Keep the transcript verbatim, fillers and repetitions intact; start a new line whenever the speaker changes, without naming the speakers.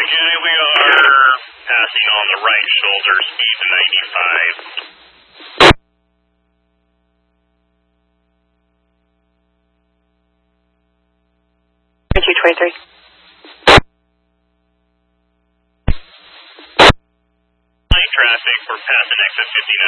Jenny, we are passing on the right shoulder, speed ninety-five.
two twenty-three.
Light traffic, we're passing exit fifty-nine.